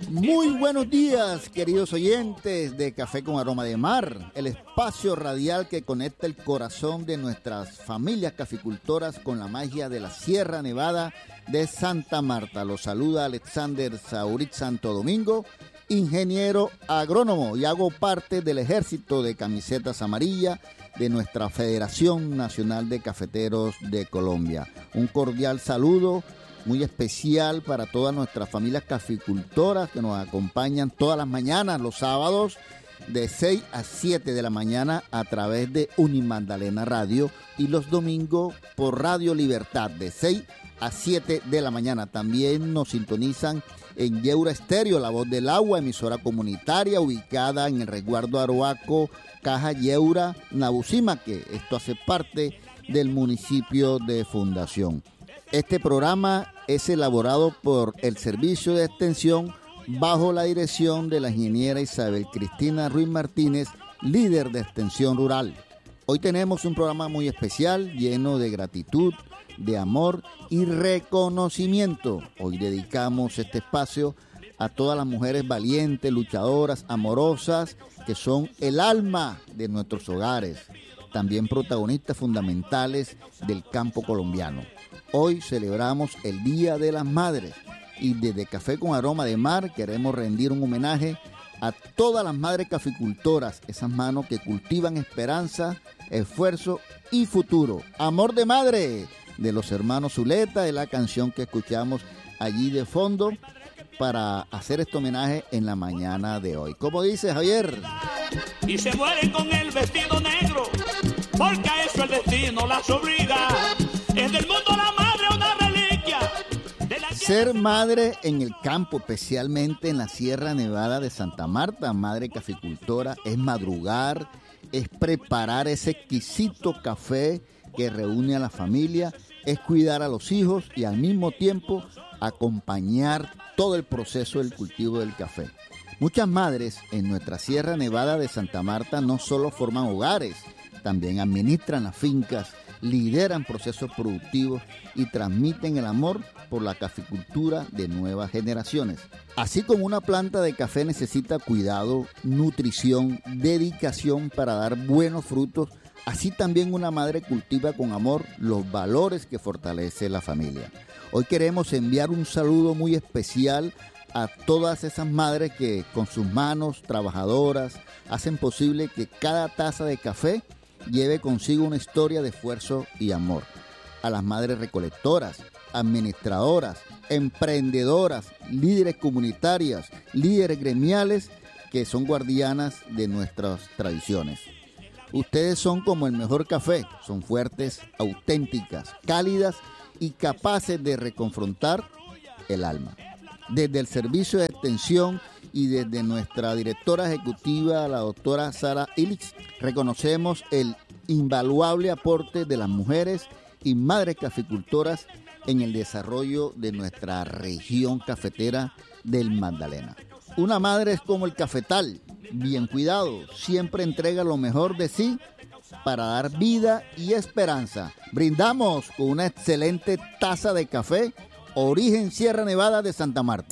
Muy buenos días, queridos oyentes de Café con Aroma de Mar, el espacio radial que conecta el corazón de nuestras familias caficultoras con la magia de la Sierra Nevada de Santa Marta. Los saluda Alexander Saurit Santo Domingo, ingeniero agrónomo, y hago parte del ejército de camisetas amarillas de nuestra Federación Nacional de Cafeteros de Colombia. Un cordial saludo muy especial para todas nuestras familias caficultoras que nos acompañan todas las mañanas, los sábados, de 6 a 7 de la mañana a través de Unimagdalena Radio, y los domingos por Radio Libertad de 6 a 7 de la mañana. También nos sintonizan en Yeura Estéreo, La Voz del Agua, emisora comunitaria ubicada en el resguardo Aroaco, Caja Yeura, Nabusimaque. Esto hace parte del municipio de Fundación. Este programa es elaborado por el Servicio de Extensión bajo la dirección de la ingeniera Isabel Cristina Ruiz Martínez, líder de Extensión Rural. Hoy tenemos un programa muy especial, lleno de gratitud, de amor y reconocimiento. Hoy dedicamos este espacio a todas las mujeres valientes, luchadoras, amorosas, que son el alma de nuestros hogares, también protagonistas fundamentales del campo colombiano. Hoy celebramos el Día de las Madres y desde Café con Aroma de Mar queremos rendir un homenaje a todas las madres caficultoras, esas manos que cultivan esperanza, esfuerzo y futuro. Amor de madre, de los hermanos Zuleta, es la canción que escuchamos allí de fondo para hacer este homenaje en la mañana de hoy. ¿Cómo dice Javier? Y se mueren con el vestido negro, porque a eso el destino las obliga. Es del mundo la madre una reliquia. Ser madre en el campo, especialmente en la Sierra Nevada de Santa Marta, madre caficultora, es madrugar, es preparar ese exquisito café que reúne a la familia, es cuidar a los hijos y al mismo tiempo acompañar todo el proceso del cultivo del café. Muchas madres en nuestra Sierra Nevada de Santa Marta no solo forman hogares, también administran las fincas, lideran procesos productivos y transmiten el amor por la caficultura de nuevas generaciones. Así como una planta de café necesita cuidado, nutrición, dedicación para dar buenos frutos, así también una madre cultiva con amor los valores que fortalece la familia. Hoy queremos enviar un saludo muy especial a todas esas madres que con sus manos trabajadoras hacen posible que cada taza de café lleve consigo una historia de esfuerzo y amor. A las madres recolectoras, administradoras, emprendedoras, líderes comunitarias, líderes gremiales que son guardianas de nuestras tradiciones. Ustedes son como el mejor café, son fuertes, auténticas, cálidas y capaces de reconfrontar el alma. Desde el Servicio de Extensión y desde nuestra directora ejecutiva, la doctora Sara Illich, reconocemos el invaluable aporte de las mujeres y madres caficultoras en el desarrollo de nuestra región cafetera del Magdalena. Una madre es como el cafetal, bien cuidado, siempre entrega lo mejor de sí para dar vida y esperanza. Brindamos con una excelente taza de café, origen Sierra Nevada de Santa Marta.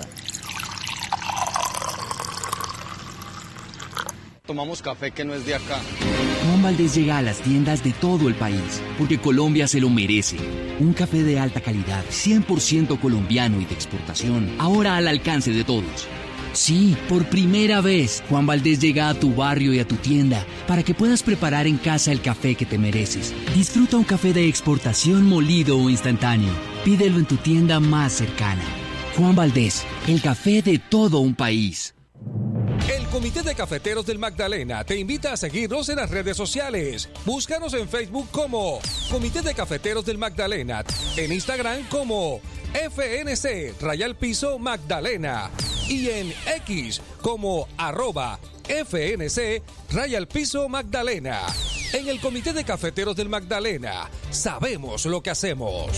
Tomamos café que no es de acá. Juan Valdez llega a las tiendas de todo el país, porque Colombia se lo merece. Un café de alta calidad, 100% colombiano y de exportación, ahora al alcance de todos. Sí, por primera vez, Juan Valdez llega a tu barrio y a tu tienda para que puedas preparar en casa el café que te mereces. Disfruta un café de exportación molido o instantáneo. Pídelo en tu tienda más cercana. Juan Valdez, el café de todo un país. El Comité de Cafeteros del Magdalena te invita a seguirnos en las redes sociales. Búscanos en Facebook como Comité de Cafeteros del Magdalena, en Instagram como FNC Magdalena y en X como @FNC Magdalena. En el Comité de Cafeteros del Magdalena sabemos lo que hacemos.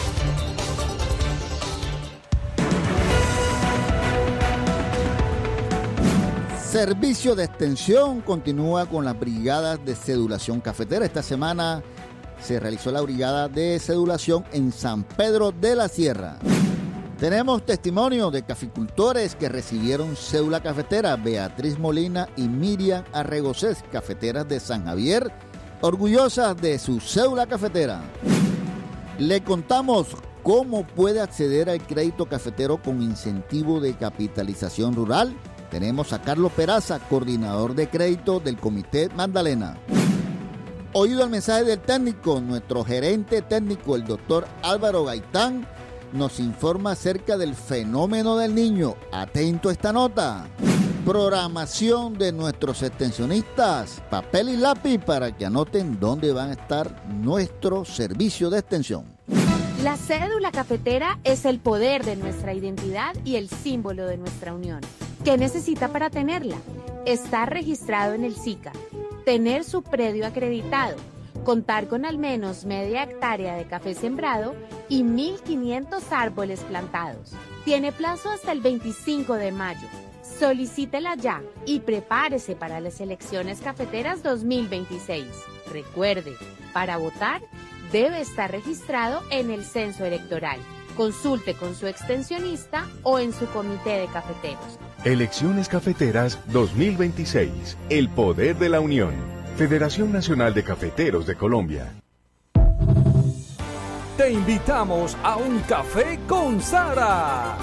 Servicio de Extensión continúa con las brigadas de cedulación cafetera. Esta semana se realizó la brigada de cedulación en San Pedro de la Sierra. Tenemos testimonio de caficultores que recibieron cédula cafetera. Beatriz Molina y Miriam Arregocés, cafeteras de San Javier, orgullosas de su cédula cafetera. Le contamos cómo puede acceder al crédito cafetero con incentivo de capitalización rural. Tenemos a Carlos Peraza, coordinador de crédito del Comité Magdalena. Oído el mensaje del técnico, nuestro gerente técnico, el doctor Álvaro Gaitán, nos informa acerca del fenómeno del niño. Atento a esta nota. Programación de nuestros extensionistas. Papel y lápiz para que anoten dónde van a estar nuestros servicios de extensión. La cédula cafetera es el poder de nuestra identidad y el símbolo de nuestra unión. ¿Qué necesita para tenerla? Estar registrado en el SICA, tener su predio acreditado, contar con al menos media hectárea de café sembrado y 1.500 árboles plantados. Tiene plazo hasta el 25 de mayo. Solicítela ya y prepárese para las elecciones cafeteras 2026. Recuerde, para votar debe estar registrado en el censo electoral. Consulte con su extensionista o en su comité de cafeteros. Elecciones Cafeteras 2026. El poder de la unión. Federación Nacional de Cafeteros de Colombia. Te invitamos a un café con Sara.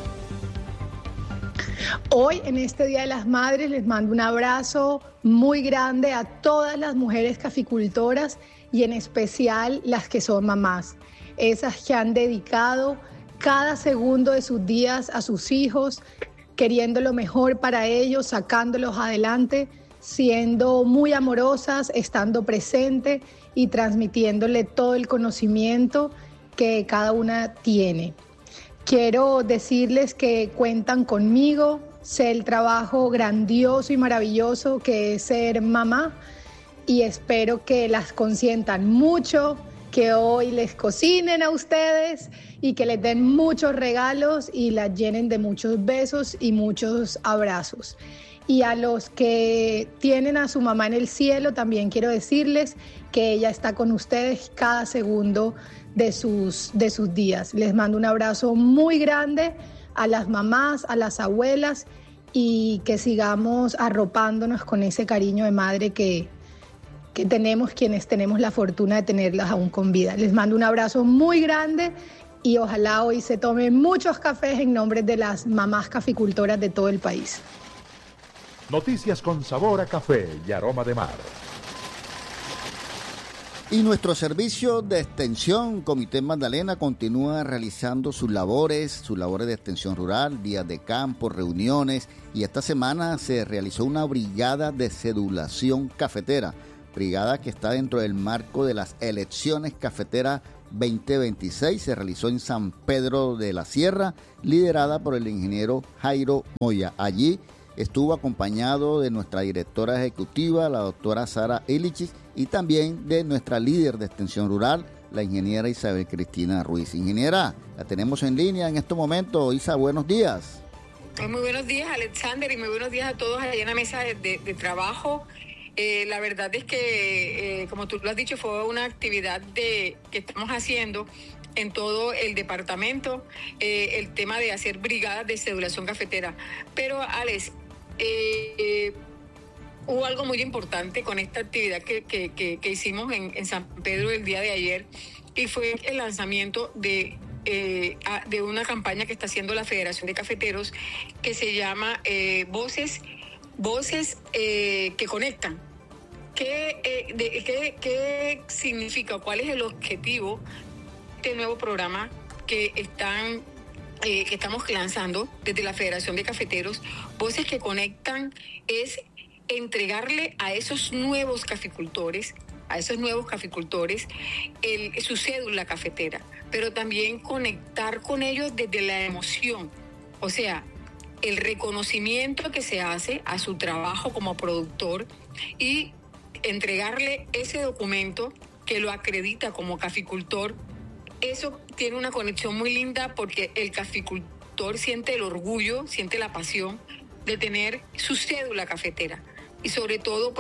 Hoy, en este Día de las Madres, les mando un abrazo muy grande a todas las mujeres caficultoras y en especial las que son mamás, esas que han dedicado cada segundo de sus días a sus hijos, queriendo lo mejor para ellos, sacándolos adelante, siendo muy amorosas, estando presente y transmitiéndole todo el conocimiento que cada una tiene. Quiero decirles que cuentan conmigo, sé el trabajo grandioso y maravilloso que es ser mamá y espero que las consientan mucho, que hoy les cocinen a ustedes y que les den muchos regalos y las llenen de muchos besos y muchos abrazos. Y a los que tienen a su mamá en el cielo, también quiero decirles que ella está con ustedes cada segundo de sus días. Les mando un abrazo muy grande a las mamás, a las abuelas y que sigamos arropándonos con ese cariño de madre que tenemos quienes tenemos la fortuna de tenerlas aún con vida. Les mando un abrazo muy grande y ojalá hoy se tomen muchos cafés en nombre de las mamás caficultoras de todo el país. Noticias con sabor a café y aroma de mar. Y nuestro servicio de extensión, Comité Magdalena, continúa realizando sus labores de extensión rural, días de campo, reuniones, y esta semana se realizó una brigada de cedulación cafetera, brigada que está dentro del marco de las elecciones cafeteras 2026, se realizó en San Pedro de la Sierra, liderada por el ingeniero Jairo Moya. Allí estuvo acompañado de nuestra directora ejecutiva, la doctora Sara Ilichis, y también de nuestra líder de extensión rural, la ingeniera Isabel Cristina Ruiz. Ingeniera, la tenemos en línea en estos momentos. Isa, buenos días. Muy buenos días, Alexander, y muy buenos días a todos allá en la mesa de trabajo. La verdad es que, como tú lo has dicho, fue una actividad que estamos haciendo en todo el departamento, el tema de hacer brigadas de cedulación cafetera. Pero, Alex, hubo algo muy importante con esta actividad que hicimos en San Pedro el día de ayer, y fue el lanzamiento de una campaña que está haciendo la Federación de Cafeteros, que se llama Voces que Conectan. ¿Qué significa? ¿Cuál es el objetivo de este nuevo programa que estamos lanzando desde la Federación de Cafeteros? Voces que Conectan es entregarle a esos nuevos caficultores su cédula cafetera, pero también conectar con ellos desde la emoción, o sea, el reconocimiento que se hace a su trabajo como productor y entregarle ese documento que lo acredita como caficultor. Eso tiene una conexión muy linda porque el caficultor siente el orgullo, siente la pasión de tener su cédula cafetera y sobre todo pues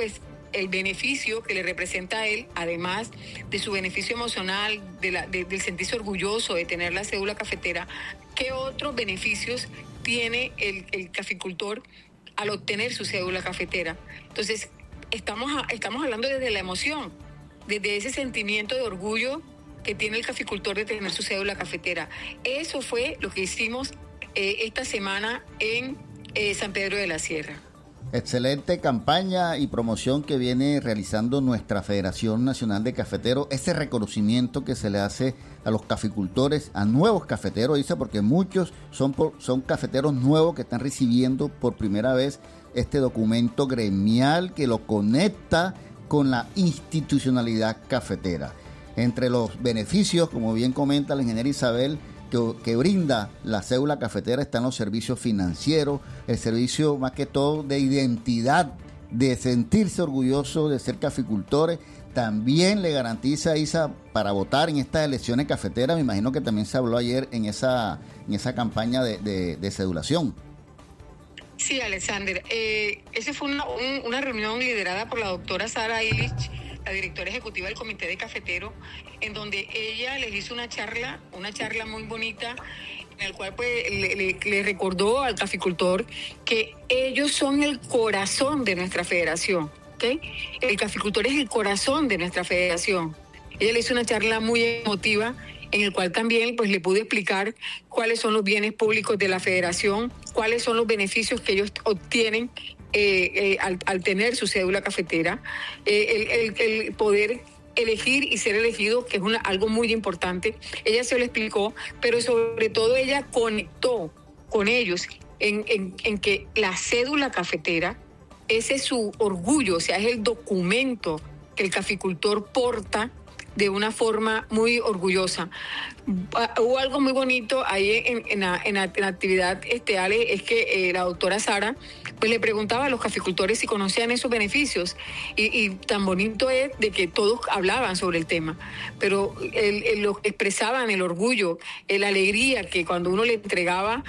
el beneficio que le representa a él, además de su beneficio emocional, del sentirse orgulloso de tener la cédula cafetera, ¿qué otros beneficios tiene el caficultor al obtener su cédula cafetera? Entonces, estamos hablando desde la emoción, desde ese sentimiento de orgullo que tiene el caficultor de tener su cédula cafetera. Eso fue lo que hicimos esta semana en San Pedro de la Sierra. Excelente campaña y promoción que viene realizando nuestra Federación Nacional de Cafeteros. Ese reconocimiento que se le hace a los caficultores, a nuevos cafeteros, dice, porque muchos son cafeteros nuevos que están recibiendo por primera vez este documento gremial que lo conecta con la institucionalidad cafetera. Entre los beneficios, como bien comenta la ingeniera Isabel, que brinda la cédula cafetera, están los servicios financieros, el servicio más que todo de identidad, de sentirse orgulloso de ser caficultores. También le garantiza, Isa, para votar en estas elecciones cafeteras. Me imagino que también se habló ayer en esa campaña de cedulación. Sí, Alexander, esa fue una reunión liderada por la doctora Sara Illich, la directora ejecutiva del Comité de Cafeteros, en donde ella les hizo una charla muy bonita, en el cual pues le recordó al caficultor que ellos son el corazón de nuestra federación, ¿okay? El caficultor es el corazón de nuestra federación. Ella le hizo una charla muy emotiva, en el cual también pues le pude explicar cuáles son los bienes públicos de la federación, cuáles son los beneficios que ellos obtienen al tener su cédula cafetera, el poder elegir y ser elegido, que es algo muy importante. Ella se lo explicó, pero sobre todo ella conectó con ellos en que la cédula cafetera, ese es su orgullo, o sea, es el documento que el caficultor porta de una forma muy orgullosa. Hubo algo muy bonito ahí en la actividad, Ale, es que la doctora Sara pues le preguntaba a los caficultores si conocían esos beneficios, y tan bonito es de que todos hablaban sobre el tema, pero lo expresaban el orgullo, la alegría que cuando uno le entregaba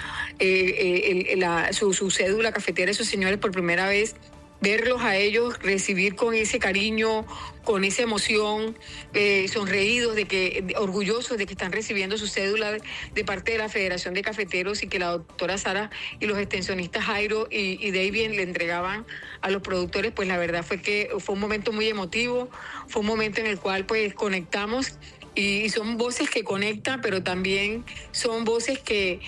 su cédula cafetera a esos señores por primera vez, verlos a ellos recibir con ese cariño, con esa emoción, sonreídos, orgullosos de que están recibiendo su cédula de parte de la Federación de Cafeteros, y que la doctora Sara y los extensionistas Jairo y David le entregaban a los productores. Pues la verdad fue que fue un momento muy emotivo, fue un momento en el cual pues conectamos, y son voces que conectan, pero también son voces que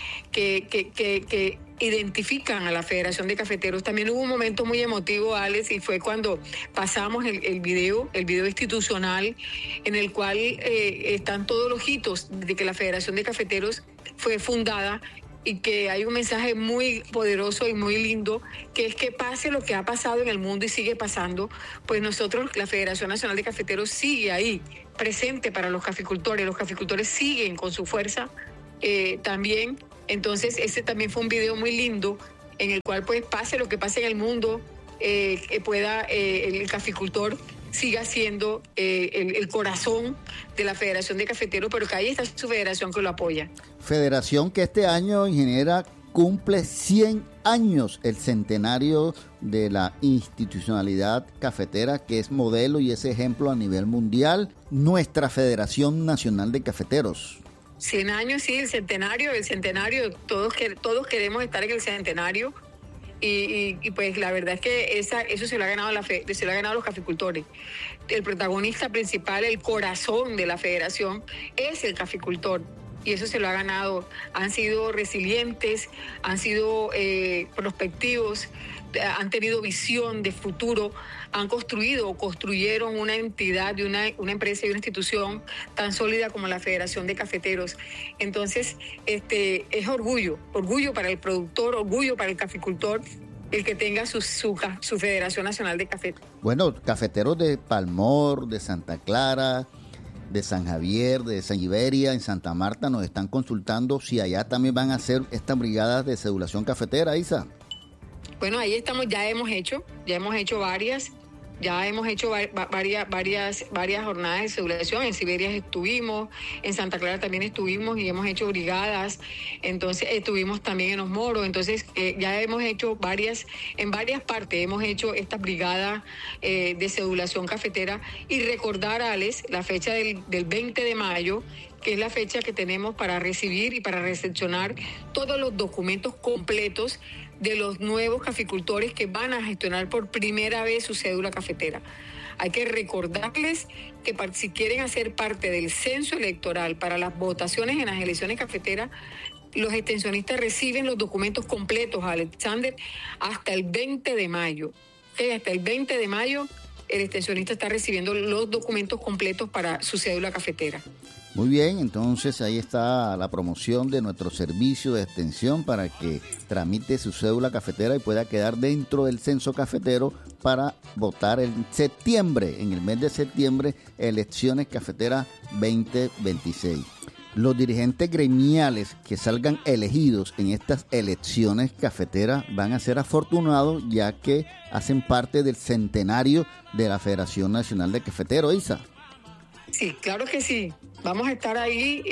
identifican a la Federación de Cafeteros. También hubo un momento muy emotivo, Alex, y fue cuando pasamos el video institucional, en el cual están todos los hitos de que la Federación de Cafeteros fue fundada, y que hay un mensaje muy poderoso y muy lindo, que es que pase lo que ha pasado en el mundo y sigue pasando, pues nosotros, la Federación Nacional de Cafeteros, sigue ahí, presente para los caficultores siguen con su fuerza también. Entonces ese también fue un video muy lindo, en el cual pues pase lo que pase en el mundo, que pueda el caficultor siga siendo el corazón de la Federación de Cafeteros, pero que ahí está su federación que lo apoya. Federación que este año, ingeniera, cumple 100 años, el centenario de la institucionalidad cafetera, que es modelo y es ejemplo a nivel mundial, nuestra Federación Nacional de Cafeteros. 100 años, sí, el centenario, todos queremos estar en el centenario. Y pues la verdad es que eso se lo ha ganado los caficultores. El protagonista principal, el corazón de la federación, es el caficultor, y eso se lo ha ganado. Han sido resilientes, han sido prospectivos, han tenido visión de futuro, construyeron una entidad de una empresa y una institución tan sólida como la Federación de Cafeteros. Entonces, es orgullo para el productor, orgullo para el caficultor, el que tenga su Federación Nacional de Café. Bueno, cafeteros de Palmor, de Santa Clara, de San Javier, de San Iberia, en Santa Marta, nos están consultando si allá también van a hacer estas brigadas de cedulación cafetera, Isa. Bueno, ahí estamos, ya hemos hecho varias Ya hemos hecho varias jornadas de cedulación. En Siberia estuvimos, en Santa Clara también estuvimos y hemos hecho brigadas. Entonces estuvimos también en Los Moros. Entonces ya hemos hecho en varias partes hemos hecho estas brigadas de cedulación cafetera. Y recordar, Alex, la fecha del 20 de mayo, que es la fecha que tenemos para recibir y para recepcionar todos los documentos completos de los nuevos caficultores que van a gestionar por primera vez su cédula cafetera. Hay que recordarles que si quieren hacer parte del censo electoral para las votaciones en las elecciones cafeteras, los extensionistas reciben los documentos completos, Alexander, hasta el 20 de mayo. Hasta el 20 de mayo el extensionista está recibiendo los documentos completos para su cédula cafetera. Muy bien, entonces ahí está la promoción de nuestro servicio de extensión para que tramite su cédula cafetera y pueda quedar dentro del censo cafetero para votar en septiembre, en el mes de septiembre, elecciones cafeteras 2026. Los dirigentes gremiales que salgan elegidos en estas elecciones cafeteras van a ser afortunados, ya que hacen parte del centenario de la Federación Nacional de Cafeteros, Isa. Sí, claro que sí. Vamos a estar ahí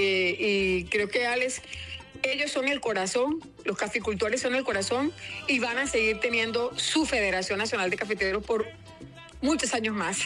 y creo que, Alex, ellos son el corazón, los caficultores son el corazón y van a seguir teniendo su Federación Nacional de Cafeteros por muchos años más.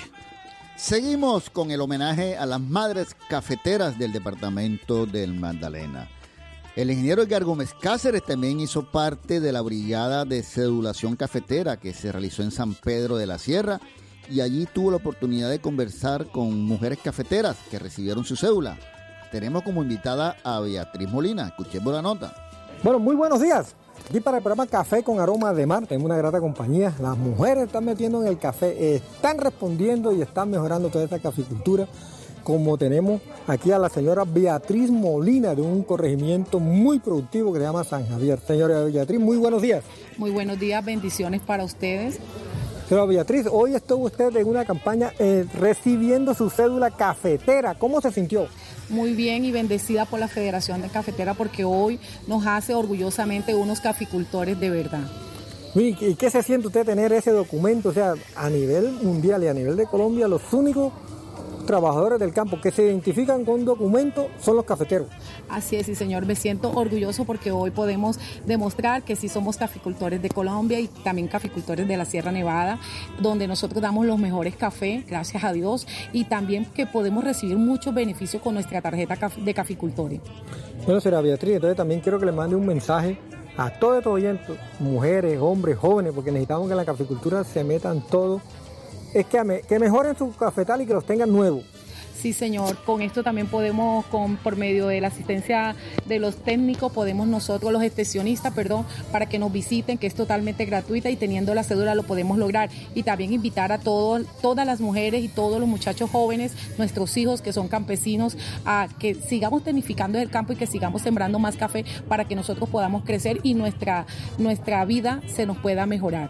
Seguimos con el homenaje a las madres cafeteras del departamento del Magdalena. El ingeniero Edgar Gómez Cáceres también hizo parte de la brigada de cedulación cafetera que se realizó en San Pedro de la Sierra y allí tuvo la oportunidad de conversar con mujeres cafeteras que recibieron su cédula. Tenemos como invitada a Beatriz Molina. Escuchemos la nota. Bueno, muy buenos días. Aquí para el programa Café con Aroma de Mar tenemos una grata compañía. Las mujeres están metiendo en el café, están respondiendo y están mejorando toda esta caficultura. Como tenemos aquí a la señora Beatriz Molina de un corregimiento muy productivo que se llama San Javier. Señora Beatriz, muy buenos días. Muy buenos días, bendiciones para ustedes. Señora Beatriz, hoy estuvo usted en una campaña recibiendo su cédula cafetera. ¿Cómo se sintió? Muy bien y bendecida por la Federación de Cafetera porque hoy nos hace orgullosamente unos caficultores de verdad. ¿Y qué se siente usted tener ese documento? O sea, a nivel mundial y a nivel de Colombia, los únicos trabajadores del campo que se identifican con un documento son los cafeteros. Así es, sí, señor, me siento orgulloso porque hoy podemos demostrar que sí somos caficultores de Colombia y también caficultores de la Sierra Nevada, donde nosotros damos los mejores cafés, gracias a Dios, y también que podemos recibir muchos beneficios con nuestra tarjeta de caficultores. Bueno, señora Beatriz, entonces también quiero que le mande un mensaje a todos estos oyentes, mujeres, hombres, jóvenes, porque necesitamos que en la caficultura se metan todos. Es que mejoren su cafetal y que los tengan nuevos. Sí, señor. Con esto también podemos, por medio de la asistencia de los técnicos, podemos nosotros, los extensionistas, para que nos visiten, que es totalmente gratuita y teniendo la cédula lo podemos lograr. Y también invitar a todas las mujeres y todos los muchachos jóvenes, nuestros hijos que son campesinos, a que sigamos tecnificando el campo y que sigamos sembrando más café para que nosotros podamos crecer y nuestra vida se nos pueda mejorar.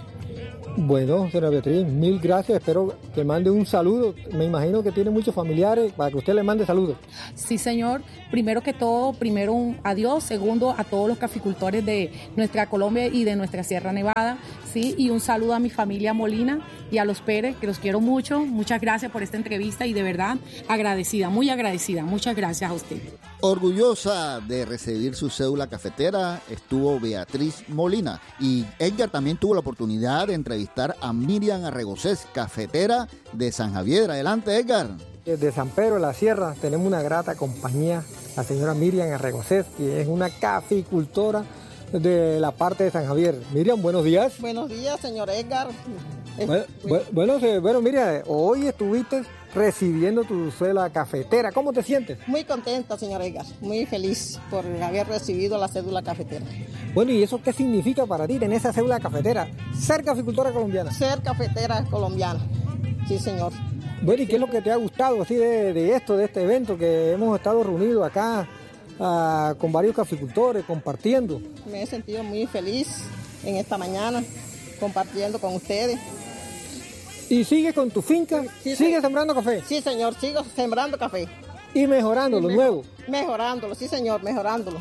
Bueno, señora Beatriz, mil gracias. Espero que mande un saludo. Me imagino que tiene muchos familiares para que usted le mande saludos. Sí, señor. Primero que todo, un adiós. Segundo, a todos los caficultores de nuestra Colombia y de nuestra Sierra Nevada. Sí, y un saludo a mi familia Molina y a los Pérez, que los quiero mucho. Muchas gracias por esta entrevista y de verdad agradecida, muy agradecida. Muchas gracias a usted. Orgullosa de recibir su cédula cafetera estuvo Beatriz Molina y Edgar también tuvo la oportunidad de entrevistar a Miriam Arregocés, cafetera de San Javier. Adelante, Edgar. Desde San Pedro de la Sierra tenemos una grata compañía, la señora Miriam Arregocés, que es una caficultora de la parte de San Javier. Miriam, buenos días. Buenos días, señor Edgar. Bueno, Miriam, hoy estuviste recibiendo tu cédula cafetera. ¿Cómo te sientes? Muy contenta, señor Edgar. Muy feliz por haber recibido la cédula cafetera. Bueno, ¿y eso qué significa para ti tener esa cédula cafetera? Ser caficultora colombiana. Ser cafetera colombiana, sí, señor. Bueno, ¿y qué es lo que te ha gustado así de este evento que hemos estado reunidos acá con varios caficultores, compartiendo? Me he sentido muy feliz en esta mañana, compartiendo con ustedes. ¿Y sigues con tu finca? Sí, ¿sigues sembrando café? Sí, señor, sigo sembrando café. ¿Y mejorándolo, nuevo? Mejorándolo, sí, señor, mejorándolo.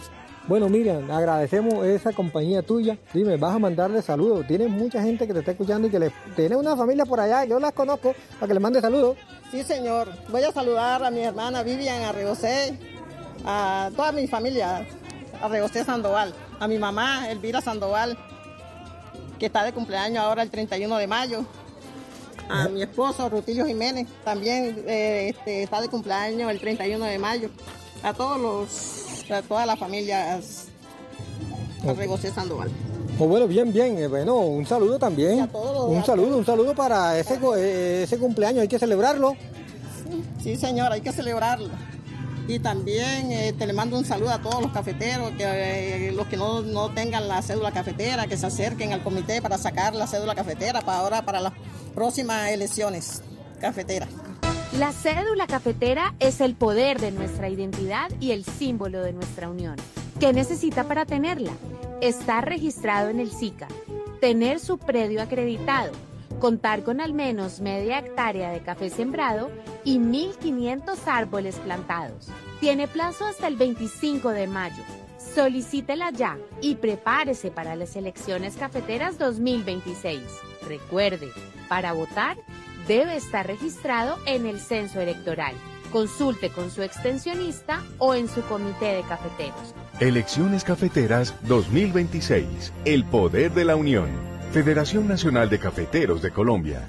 Bueno, Miriam, agradecemos esa compañía tuya. Dime, vas a mandarle saludos. Tienes mucha gente que te está escuchando y que tiene una familia por allá, yo las conozco, para que le mande saludos. Sí, señor. Voy a saludar a mi hermana Vivian Arregosé, a toda mi familia, Arregosé Sandoval, a mi mamá Elvira Sandoval, que está de cumpleaños ahora el 31 de mayo. A mi esposo Rutilio Jiménez, también está de cumpleaños el 31 de mayo. A todas las familias Arregosé Sandoval. Pues bueno, bien, bueno, un saludo también. Un saludo para ese cumpleaños, hay que celebrarlo. Sí, señor, hay que celebrarlo. Y también le mando un saludo a todos los cafeteros, que los que no tengan la cédula cafetera, que se acerquen al comité para sacar la cédula cafetera para las próximas elecciones cafeteras. La cédula cafetera es el poder de nuestra identidad y el símbolo de nuestra unión. ¿Qué necesita para tenerla? Estar registrado en el SICA, tener su predio acreditado, contar con al menos media hectárea de café sembrado y 1.500 árboles plantados. Tiene plazo hasta el 25 de mayo. Solicítela ya y prepárese para las elecciones cafeteras 2026. Recuerde, para votar debe estar registrado en el censo electoral. Consulte con su extensionista o en su comité de cafeteros. Elecciones Cafeteras 2026. El poder de la unión. Federación Nacional de Cafeteros de Colombia.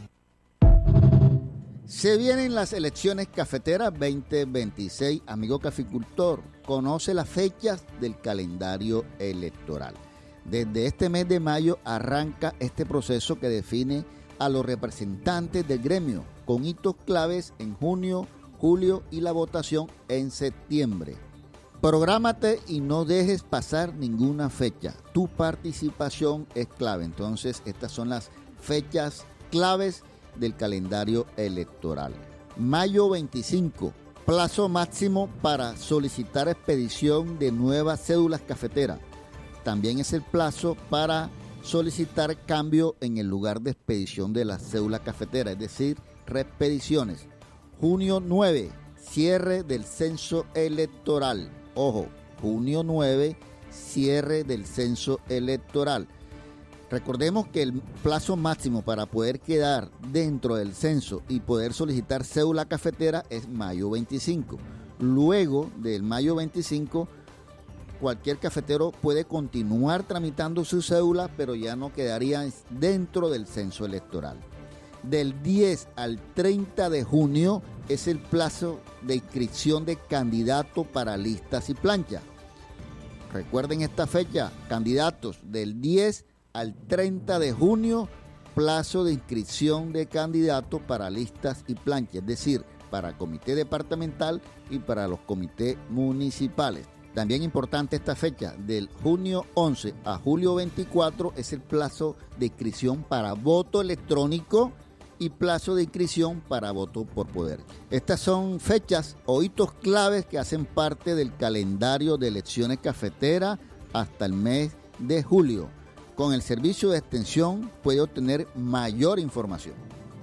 Se vienen las elecciones cafeteras 2026. Amigo caficultor, conoce las fechas del calendario electoral. Desde este mes de mayo arranca este proceso que define a los representantes del gremio, con hitos claves en junio, julio y la votación en septiembre. Prográmate y no dejes pasar ninguna fecha. Tu participación es clave. Entonces, estas son las fechas claves del calendario electoral. Mayo 25, plazo máximo para solicitar expedición de nuevas cédulas cafeteras. También es el plazo para solicitar cambio en el lugar de expedición de la cédula cafetera, es decir, reexpediciones. Junio 9, cierre del censo electoral. Ojo, junio 9, cierre del censo electoral. Recordemos que el plazo máximo para poder quedar dentro del censo y poder solicitar cédula cafetera es mayo 25. Luego del mayo 25, cualquier cafetero puede continuar tramitando su cédula, pero ya no quedaría dentro del censo electoral. Del 10 al 30 de junio es el plazo de inscripción de candidatos para listas y planchas. Recuerden esta fecha, candidatos, del 10 al 30 de junio, plazo de inscripción de candidatos para listas y planchas, es decir, para comité departamental y para los comités municipales. También importante esta fecha, del junio 11 a julio 24 es el plazo de inscripción para voto electrónico y plazo de inscripción para voto por poder. Estas son fechas o hitos claves que hacen parte del calendario de elecciones cafeteras hasta el mes de julio. Con el servicio de extensión puede obtener mayor información.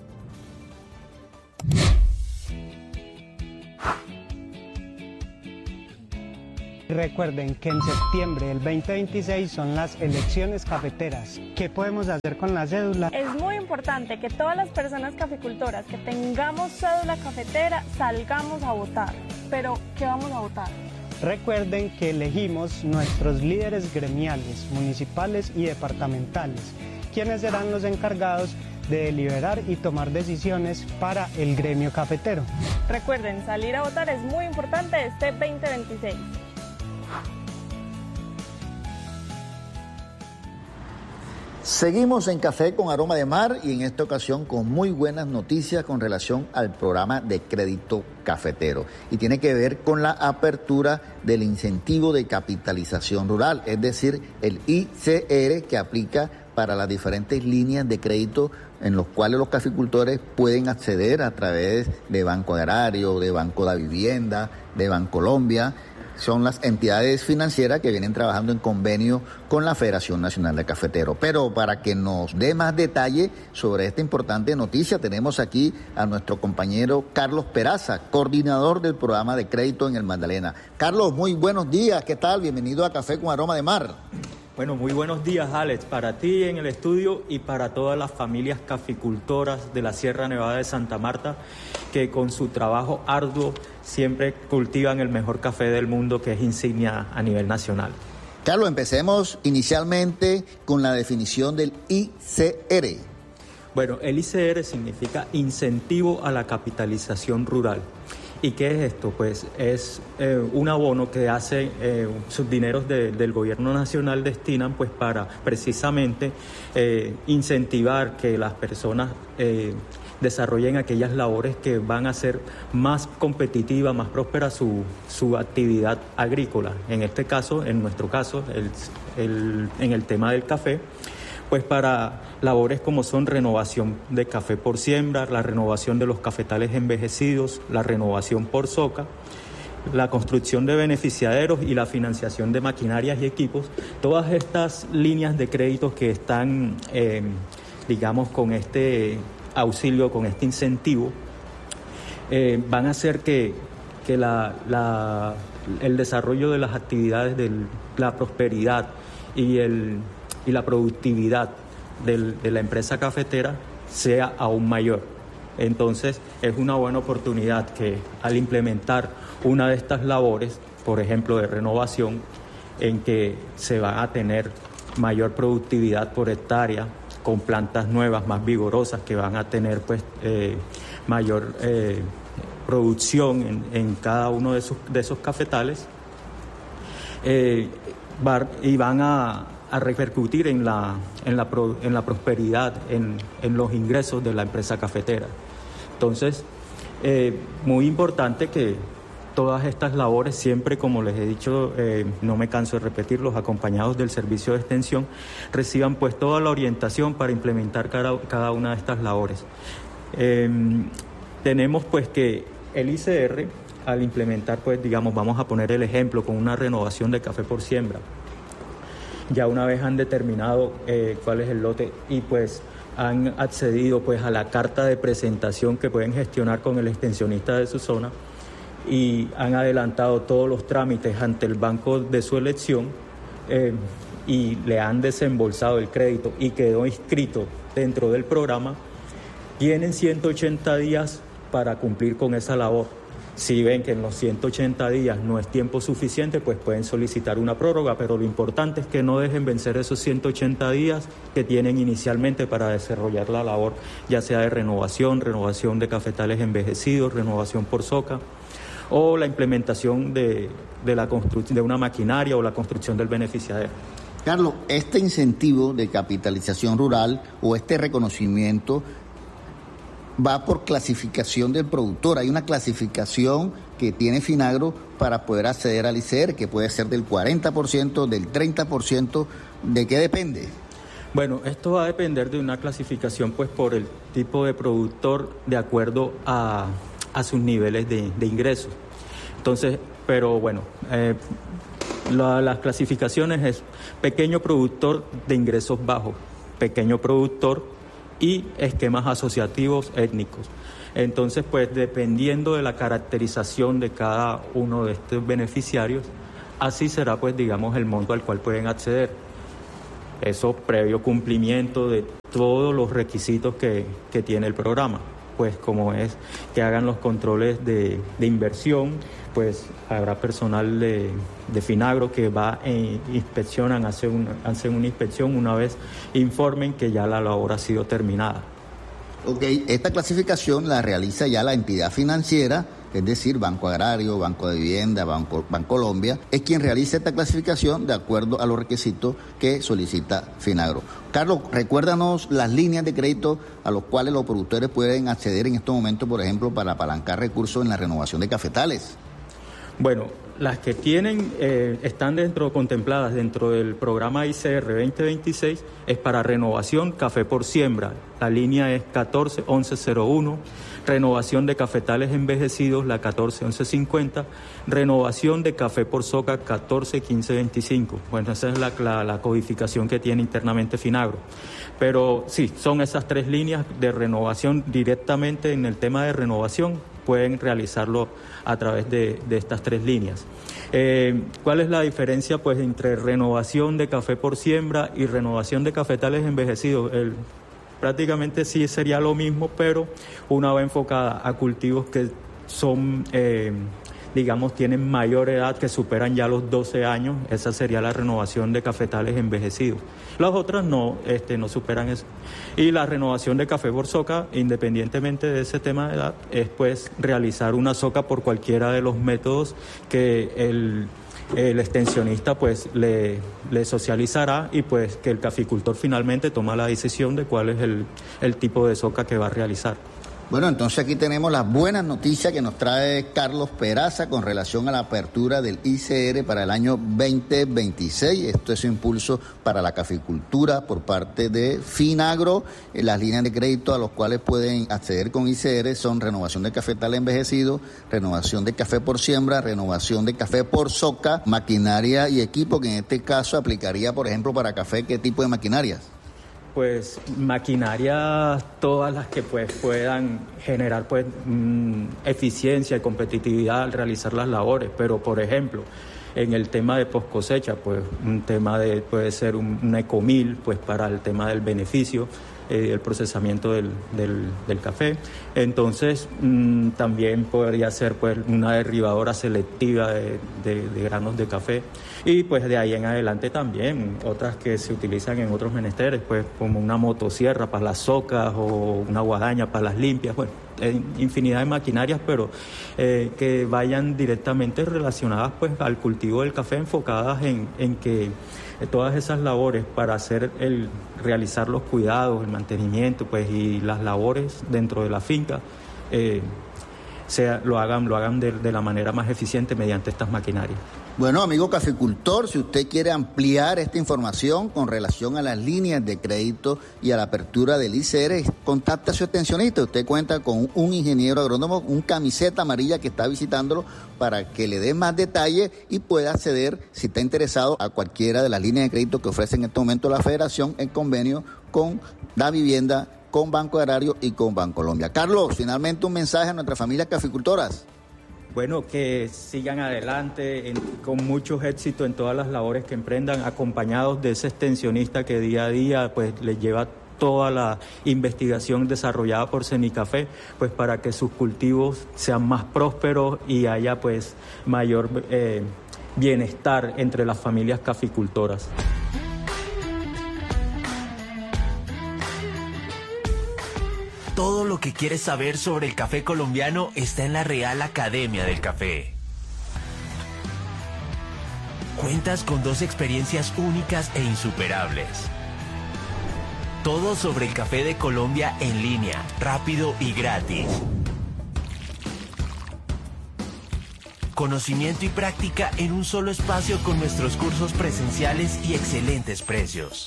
Recuerden que en septiembre del 2026 son las elecciones cafeteras. ¿Qué podemos hacer con la cédula? Es muy importante que todas las personas caficultoras que tengamos cédula cafetera salgamos a votar. Pero, ¿qué vamos a votar? Recuerden que elegimos nuestros líderes gremiales, municipales y departamentales, quienes serán los encargados de deliberar y tomar decisiones para el gremio cafetero. Recuerden, salir a votar es muy importante este 2026. Seguimos en Café con Aroma de Mar y en esta ocasión con muy buenas noticias con relación al programa de crédito cafetero. Y tiene que ver con la apertura del incentivo de capitalización rural, es decir, el ICR que aplica para las diferentes líneas de crédito en los cuales los caficultores pueden acceder a través de Banco Agrario, de Banco de Vivienda, de Bancolombia. son las entidades financieras que vienen trabajando en convenio con la Federación Nacional de Cafeteros. Pero para que nos dé más detalle sobre esta importante noticia, tenemos aquí a nuestro compañero Carlos Peraza, coordinador del programa de crédito en el Magdalena. Carlos, muy buenos días, ¿qué tal? Bienvenido a Café con Aroma de Mar. Bueno, muy buenos días, Alex, para ti en el estudio y para todas las familias caficultoras de la Sierra Nevada de Santa Marta, que con su trabajo arduo siempre cultivan el mejor café del mundo, que es insignia a nivel nacional. Carlos, empecemos inicialmente con la definición del ICR. Bueno, el ICR significa Incentivo a la Capitalización Rural. ¿Y qué es esto? Pues es un abono que hace sus dineros del gobierno nacional destinan pues para precisamente incentivar que las personas desarrollen aquellas labores que van a hacer más competitiva, más próspera su actividad agrícola. En este caso, en nuestro caso, en el tema del café, pues para labores como son renovación de café por siembra, la renovación de los cafetales envejecidos, la renovación por soca, la construcción de beneficiaderos y la financiación de maquinarias y equipos. Todas estas líneas de créditos que están, digamos, con este auxilio, con este incentivo, van a hacer que el desarrollo de las actividades, de la prosperidad y la productividad de la empresa cafetera sea aún mayor. Entonces es una buena oportunidad que al implementar una de estas labores, por ejemplo de renovación, en que se va a tener mayor productividad por hectárea, con plantas nuevas más vigorosas que van a tener pues mayor producción en cada uno de esos cafetales, y van a repercutir en la prosperidad, en los ingresos de la empresa cafetera. Entonces, muy importante que todas estas labores, siempre, como les he dicho, no me canso de repetirlos, acompañados del servicio de extensión, reciban pues toda la orientación para implementar cada una de estas labores. Tenemos pues que el ICR, al implementar, pues digamos, vamos a poner el ejemplo con una renovación de café por siembra. Ya una vez han determinado cuál es el lote y pues han accedido pues a la carta de presentación que pueden gestionar con el extensionista de su zona y han adelantado todos los trámites ante el banco de su elección y le han desembolsado el crédito y quedó inscrito dentro del programa, tienen 180 días para cumplir con esa labor. Si ven que en los 180 días no es tiempo suficiente, pues pueden solicitar una prórroga, pero lo importante es que no dejen vencer esos 180 días que tienen inicialmente para desarrollar la labor, ya sea de renovación de cafetales envejecidos, renovación por soca, o la implementación de una maquinaria o la construcción del beneficiadero. Carlos, este incentivo de capitalización rural o este reconocimiento va por clasificación del productor. Hay una clasificación que tiene Finagro para poder acceder al ICR, que puede ser del 40%, del 30%. ¿De qué depende? Bueno, esto va a depender de una clasificación pues por el tipo de productor de acuerdo a sus niveles de ingresos. Entonces, pero bueno, las clasificaciones es pequeño productor de ingresos bajos, pequeño productor y esquemas asociativos étnicos. Entonces, pues dependiendo de la caracterización de cada uno de estos beneficiarios, así será pues digamos el monto al cual pueden acceder. Eso previo cumplimiento de todos los requisitos que tiene el programa, pues como es que hagan los controles de inversión, pues habrá personal de Finagro que va e inspeccionan, hacen una inspección una vez informen que ya la labor ha sido terminada. Ok, esta clasificación la realiza ya la entidad financiera, es decir, Banco Agrario, Banco de Vivienda, Bancolombia, es quien realiza esta clasificación de acuerdo a los requisitos que solicita Finagro. Carlos, recuérdanos las líneas de crédito a los cuales los productores pueden acceder en estos momentos, por ejemplo, para apalancar recursos en la renovación de cafetales. Bueno, las que tienen están contempladas dentro del programa ICR 2026 es para renovación café por siembra. La línea es 141101, renovación de cafetales envejecidos, la 141150, renovación de café por soca 141525. Bueno, esa es la codificación que tiene internamente Finagro. Pero sí, son esas tres líneas de renovación directamente en el tema de renovación, pueden realizarlo a través de estas tres líneas. ¿Cuál es la diferencia pues entre renovación de café por siembra y renovación de cafetales envejecidos? Prácticamente sí sería lo mismo, pero una va enfocada a cultivos que son, tienen mayor edad, que superan ya los 12 años. Esa sería la renovación de cafetales envejecidos. Las otras no superan eso. Y la renovación de café por soca, independientemente de ese tema de edad, es pues realizar una soca por cualquiera de los métodos que el extensionista pues le socializará, y pues que el caficultor finalmente toma la decisión de cuál es el tipo de soca que va a realizar. Bueno, entonces aquí tenemos las buenas noticias que nos trae Carlos Peraza con relación a la apertura del ICR para el año 2026. Esto es un impulso para la caficultura por parte de Finagro. Las líneas de crédito a los cuales pueden acceder con ICR son renovación de cafetal envejecido, renovación de café por siembra, renovación de café por soca, maquinaria y equipo, que en este caso aplicaría, por ejemplo, para café. ¿Qué tipo de maquinarias? Pues maquinarias todas las que pues puedan generar pues eficiencia y competitividad al realizar las labores, pero por ejemplo en el tema de post cosecha pues un tema puede ser un ecomil pues para el tema del beneficio, el procesamiento del café. Entonces también podría ser pues una derribadora selectiva de granos de café, y pues de ahí en adelante también otras que se utilizan en otros menesteres, pues como una motosierra para las socas o una guadaña para las limpias. Bueno, infinidad de maquinarias, pero que vayan directamente relacionadas pues al cultivo del café, enfocadas en que todas esas labores para realizar los cuidados, el mantenimiento pues y las labores dentro de la finca lo hagan de la manera más eficiente mediante estas maquinarias. Bueno, amigo caficultor, si usted quiere ampliar esta información con relación a las líneas de crédito y a la apertura del ICR, contacte a su extensionista. Usted cuenta con un ingeniero agrónomo, un camiseta amarilla que está visitándolo para que le dé más detalle y pueda acceder, si está interesado, a cualquiera de las líneas de crédito que ofrece en este momento la Federación en convenio con Da Vivienda, con Banco Agrario y con Bancolombia. Carlos, finalmente un mensaje a nuestras familias caficultoras. Bueno, que sigan adelante con muchos éxitos en todas las labores que emprendan, acompañados de ese extensionista que día a día pues les lleva toda la investigación desarrollada por Semicafé, pues para que sus cultivos sean más prósperos y haya pues mayor bienestar entre las familias caficultoras. Todo lo que quieres saber sobre el café colombiano está en la Real Academia del Café. Cuentas con 2 experiencias únicas e insuperables. Todo sobre el café de Colombia en línea, rápido y gratis. Conocimiento y práctica en un solo espacio con nuestros cursos presenciales y excelentes precios.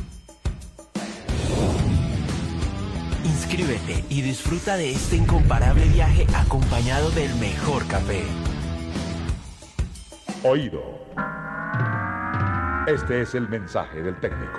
Inscríbete y disfruta de este incomparable viaje acompañado del mejor café. Oído. Este es el mensaje del técnico.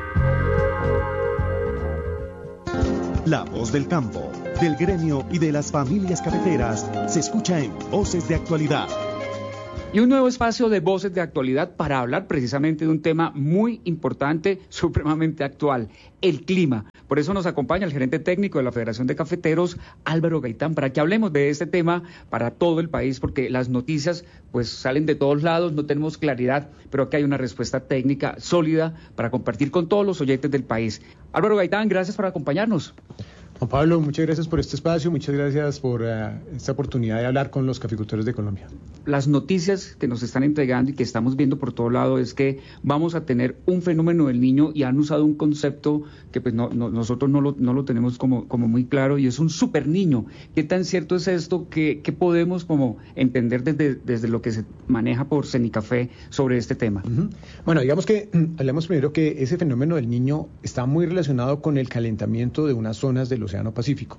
La voz del campo, del gremio y de las familias cafeteras se escucha en Voces de Actualidad. Y un nuevo espacio de Voces de Actualidad para hablar precisamente de un tema muy importante, supremamente actual, el clima. Por eso nos acompaña el gerente técnico de la Federación de Cafeteros, Álvaro Gaitán, para que hablemos de este tema para todo el país, porque las noticias pues salen de todos lados, no tenemos claridad, pero aquí hay una respuesta técnica sólida para compartir con todos los oyentes del país. Álvaro Gaitán, gracias por acompañarnos. Juan Pablo, muchas gracias por este espacio, muchas gracias por esta oportunidad de hablar con los caficultores de Colombia. Las noticias que nos están entregando y que estamos viendo por todo lado es que vamos a tener un fenómeno del niño, y han usado un concepto que pues nosotros no lo tenemos como muy claro, y es un super niño. ¿Qué tan cierto es esto? ¿Qué podemos como entender desde lo que se maneja por Cenicafé sobre este tema? Bueno, digamos que hablemos primero que ese fenómeno del niño está muy relacionado con el calentamiento de unas zonas del Océano Pacífico.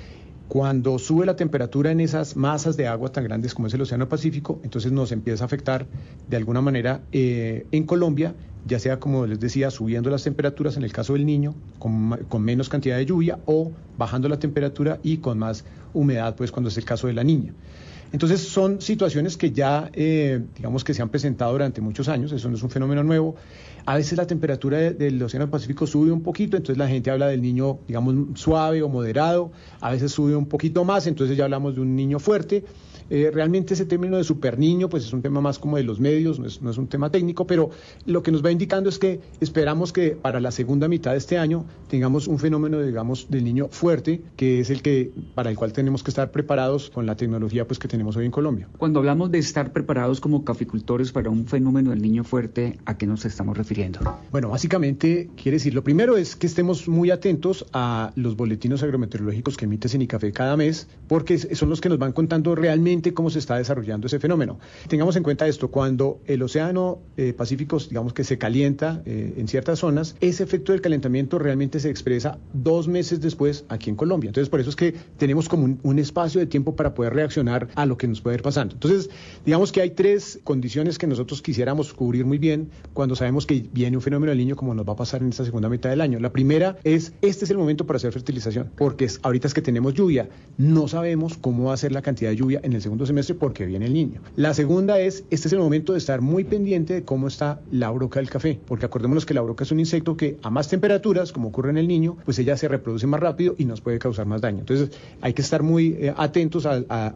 Cuando sube la temperatura en esas masas de agua tan grandes como es el Océano Pacífico, entonces nos empieza a afectar de alguna manera en Colombia, ya sea, como les decía, subiendo las temperaturas en el caso del Niño, con menos cantidad de lluvia, o bajando la temperatura y con más humedad, pues cuando es el caso de la Niña. Entonces son situaciones que ya, digamos que se han presentado durante muchos años, eso no es un fenómeno nuevo. A veces la temperatura del Océano Pacífico sube un poquito, entonces la gente habla del niño, digamos, suave o moderado. A veces sube un poquito más, entonces ya hablamos de un niño fuerte. Realmente ese término de super niño pues es un tema más como de los medios, no es un tema técnico, pero lo que nos va indicando es que esperamos que para la segunda mitad de este año tengamos un fenómeno, digamos, del niño fuerte, que es para el cual tenemos que estar preparados con la tecnología pues que tenemos hoy en Colombia. Cuando hablamos de estar preparados como caficultores para un fenómeno del niño fuerte, ¿a qué nos estamos refiriendo? Bueno, básicamente quiere decir, lo primero es que estemos muy atentos a los boletinos agrometeorológicos que emite Cenicafé cada mes, porque son los que nos van contando realmente cómo se está desarrollando ese fenómeno. Tengamos en cuenta esto: cuando el Océano Pacífico, digamos que se calienta en ciertas zonas, ese efecto del calentamiento realmente se expresa 2 meses después aquí en Colombia. Entonces, por eso es que tenemos como un espacio de tiempo para poder reaccionar a lo que nos puede ir pasando. Entonces, digamos que hay 3 condiciones que nosotros quisiéramos cubrir muy bien cuando sabemos que viene un fenómeno del niño, como nos va a pasar en esta segunda mitad del año. La primera es, este es el momento para hacer fertilización, porque ahorita es que tenemos lluvia. No sabemos cómo va a ser la cantidad de lluvia en el segundo semestre porque viene el niño. La segunda es, este es el momento de estar muy pendiente de cómo está la broca del café, porque acordémonos que la broca es un insecto que a más temperaturas, como ocurre en el niño, pues ella se reproduce más rápido y nos puede causar más daño. Entonces hay que estar muy atentos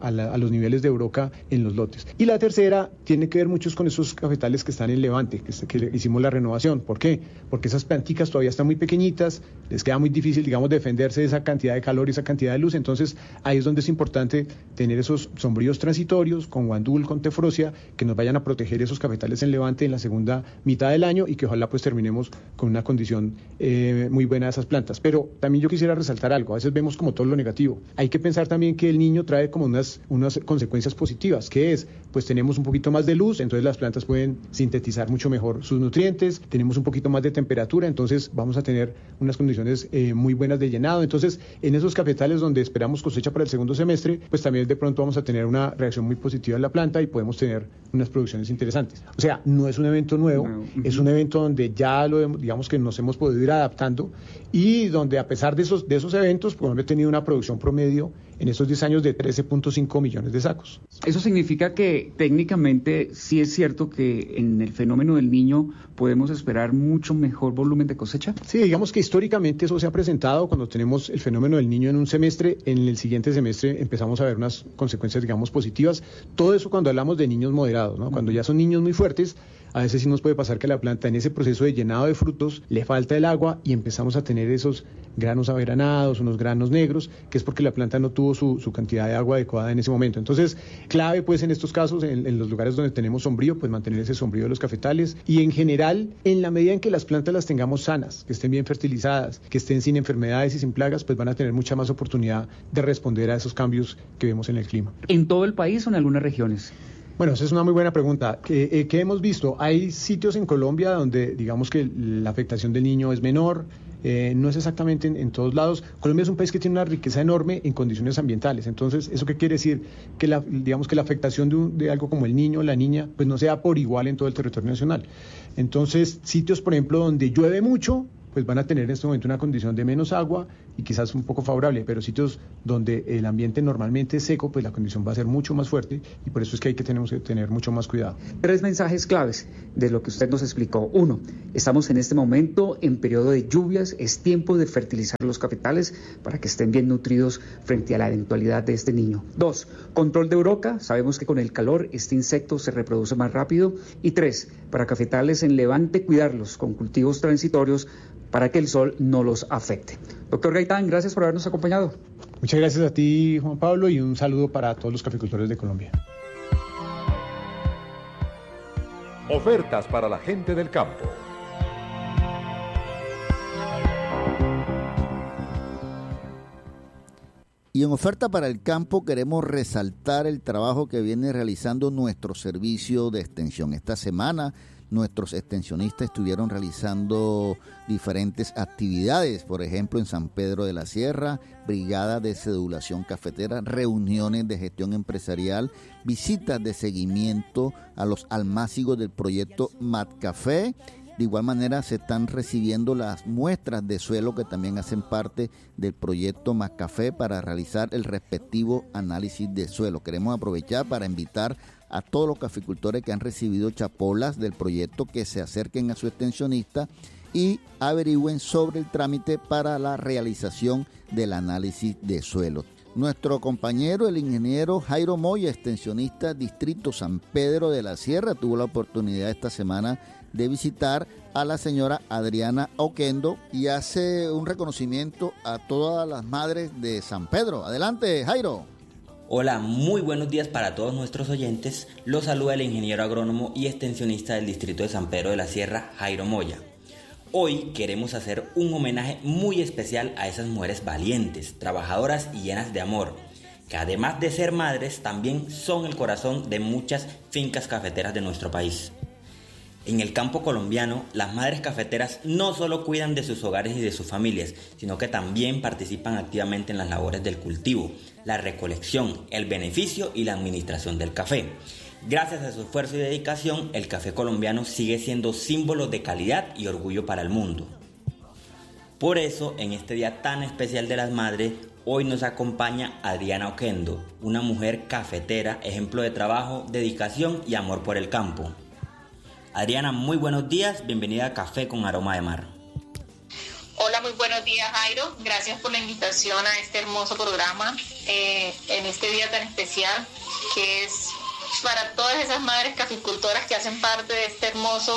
a los niveles de broca en los lotes. Y la tercera tiene que ver muchos con esos cafetales que están en Levante, que hicimos la renovación. ¿Por qué? Porque esas planticas todavía están muy pequeñitas, les queda muy difícil, digamos, defenderse de esa cantidad de calor y esa cantidad de luz. Entonces ahí es donde es importante tener esos sombríos transitorios con guandul, con tefrosia, que nos vayan a proteger esos cafetales en Levante en la segunda mitad del año, y que ojalá pues terminemos con una condición muy buena de esas plantas. Pero también yo quisiera resaltar algo: a veces vemos como todo lo negativo. Hay que pensar también que el niño trae como unas consecuencias positivas, que es, pues tenemos un poquito más de luz, entonces las plantas pueden sintetizar mucho mejor sus nutrientes, tenemos un poquito más de temperatura, entonces vamos a tener unas condiciones muy buenas de llenado. Entonces, en esos cafetales donde esperamos cosecha para el segundo semestre, pues también de pronto vamos a tener una reacción muy positiva en la planta y podemos tener unas producciones interesantes. O sea, no es un evento nuevo, es un evento donde ya digamos que nos hemos podido ir adaptando, y donde a pesar de esos eventos, pues hemos tenido una producción promedio en estos 10 años de 13.5 millones de sacos. Eso significa que técnicamente sí es cierto que en el fenómeno del niño podemos esperar mucho mejor volumen de cosecha. Sí, digamos que históricamente eso se ha presentado cuando tenemos el fenómeno del niño en un semestre. En el siguiente semestre empezamos a ver unas consecuencias, digamos, positivas. Todo eso cuando hablamos de niños moderados, ¿no? Cuando ya son niños muy fuertes, a veces sí nos puede pasar que la planta, en ese proceso de llenado de frutos, le falta el agua y empezamos a tener esos granos averanados, unos granos negros, que es porque la planta no tuvo su cantidad de agua adecuada en ese momento. Entonces, clave pues en estos casos, en los lugares donde tenemos sombrío, pues mantener ese sombrío de los cafetales, y en general, en la medida en que las plantas las tengamos sanas, que estén bien fertilizadas, que estén sin enfermedades y sin plagas, pues van a tener mucha más oportunidad de responder a esos cambios que vemos en el clima. ¿En todo el país o en algunas regiones? Bueno, esa es una muy buena pregunta. ¿Qué hemos visto? Hay sitios en Colombia donde digamos que la afectación del niño es menor, no es exactamente en todos lados. Colombia es un país que tiene una riqueza enorme en condiciones ambientales. Entonces, ¿eso qué quiere decir? Que digamos que la afectación de algo como el niño o la niña, pues no sea por igual en todo el territorio nacional. Entonces, sitios, por ejemplo, donde llueve mucho, pues van a tener en este momento una condición de menos agua y quizás un poco favorable, pero sitios donde el ambiente normalmente es seco, pues la condición va a ser mucho más fuerte, y por eso es que tenemos que tener mucho más cuidado. 3 mensajes claves de lo que usted nos explicó. 1, estamos en este momento en periodo de lluvias, es tiempo de fertilizar los cafetales para que estén bien nutridos frente a la eventualidad de este niño. 2, control de broca, sabemos que con el calor este insecto se reproduce más rápido. Y 3, para cafetales en Levante, cuidarlos con cultivos transitorios para que el sol no los afecte. Doctor Gaitán, gracias por habernos acompañado. Muchas gracias a ti, Juan Pablo, y un saludo para todos los caficultores de Colombia. Ofertas para la gente del campo. Y en oferta para el campo queremos resaltar el trabajo que viene realizando nuestro servicio de extensión. Esta semana nuestros extensionistas estuvieron realizando diferentes actividades, por ejemplo en San Pedro de la Sierra, brigada de cedulación cafetera, reuniones de gestión empresarial, visitas de seguimiento a los almácigos del proyecto MatCafé. De igual manera se están recibiendo las muestras de suelo que también hacen parte del proyecto MatCafé para realizar el respectivo análisis de suelo. Queremos aprovechar para invitar a todos los caficultores que han recibido chapolas del proyecto que se acerquen a su extensionista y averigüen sobre el trámite para la realización del análisis de suelo. Nuestro compañero, el ingeniero Jairo Moya, extensionista Distrito San Pedro de la Sierra, tuvo la oportunidad esta semana de visitar a la señora Adriana Oquendo y hace un reconocimiento a todas las madres de San Pedro. Adelante, Jairo. Hola, muy buenos días para todos nuestros oyentes. Los saluda el ingeniero agrónomo y extensionista del Distrito de San Pedro de la Sierra, Jairo Moya. Hoy queremos hacer un homenaje muy especial a esas mujeres valientes, trabajadoras y llenas de amor, que además de ser madres, también son el corazón de muchas fincas cafeteras de nuestro país. En el campo colombiano, las madres cafeteras no solo cuidan de sus hogares y de sus familias, sino que también participan activamente en las labores del cultivo, la recolección, el beneficio y la administración del café. Gracias a su esfuerzo y dedicación, el café colombiano sigue siendo símbolo de calidad y orgullo para el mundo. Por eso, en este día tan especial de las madres, hoy nos acompaña Adriana Oquendo, una mujer cafetera, ejemplo de trabajo, dedicación y amor por el campo. Adriana, muy buenos días, bienvenida a Café con Aroma de Mar. Hola, muy buenos días, Jairo. Gracias por la invitación a este hermoso programa en este día tan especial que es para todas esas madres caficultoras que hacen parte de este hermoso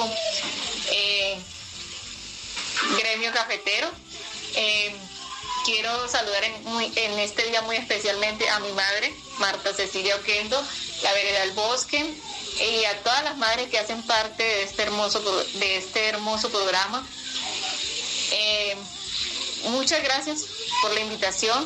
gremio cafetero. Quiero saludar en este día muy especialmente a mi madre, Marta Cecilia Oquendo, la Vereda del Bosque, y a todas las madres que hacen parte de este hermoso programa. Muchas gracias por la invitación.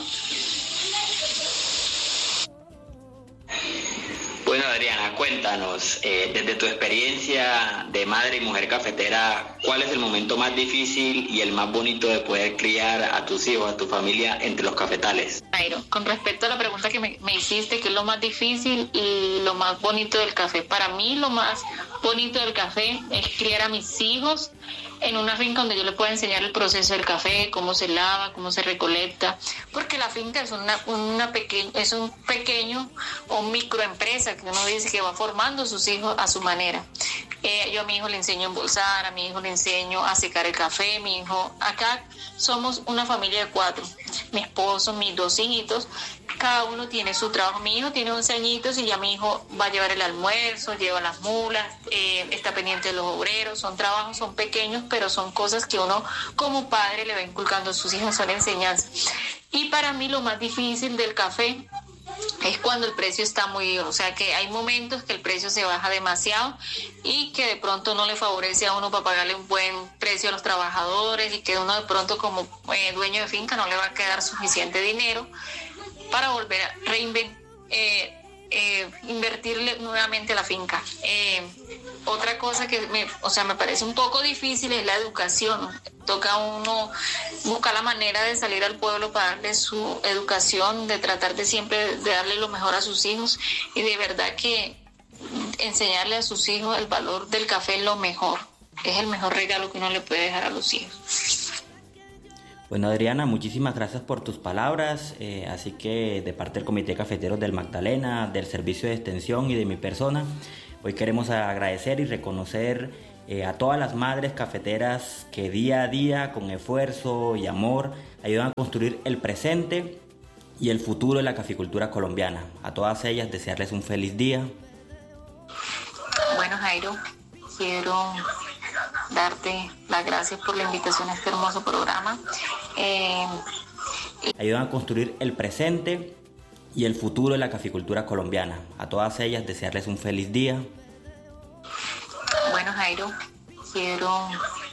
Bueno, Adriana, cuéntanos, desde tu experiencia de madre y mujer cafetera, ¿cuál es el momento más difícil y el más bonito de poder criar a tus hijos, a tu familia entre los cafetales? Jairo, con respecto a la pregunta que me hiciste, ¿qué es lo más difícil y lo más bonito del café? Para mí lo más bonito del café es criar a mis hijos en una finca donde yo les pueda enseñar el proceso del café, cómo se lava, cómo se recolecta, porque la finca es un pequeño o microempresa que uno dice que va formando sus hijos a su manera. Yo a mi hijo le enseño a embolsar, a mi hijo le enseño a secar el café, mi hijo, acá somos una familia de 4, mi esposo, mis 2 hijitos, cada uno tiene su trabajo. Mi hijo tiene 11 añitos y ya mi hijo va a llevar el almuerzo, lleva las mulas, está pendiente de los obreros, son trabajos, son pequeños, pero son cosas que uno como padre le va inculcando a sus hijos, son enseñanzas. Y para mí lo más difícil del café es cuando el precio está muy, o sea que hay momentos que el precio se baja demasiado y que de pronto no le favorece a uno para pagarle un buen precio a los trabajadores y que uno de pronto como dueño de finca no le va a quedar suficiente dinero para volver a invertirle nuevamente a la finca. Otra cosa que me parece un poco difícil es la educación. Toca a uno buscar la manera de salir al pueblo para darle su educación, de tratar de siempre de darle lo mejor a sus hijos y de verdad que enseñarle a sus hijos el valor del café es lo mejor. Es el mejor regalo que uno le puede dejar a los hijos. Bueno, Adriana, muchísimas gracias por tus palabras, así que de parte del Comité Cafetero del Magdalena, del Servicio de Extensión y de mi persona, hoy queremos agradecer y reconocer a todas las madres cafeteras que día a día, con esfuerzo y amor, ayudan a construir el presente y el futuro de la caficultura colombiana. A todas ellas desearles un feliz día. Bueno, Jairo, quiero darte las gracias por la invitación a este hermoso programa. Ayudan a construir el presente y el futuro de la caficultura colombiana. A todas ellas desearles un feliz día. Bueno, Jairo, quiero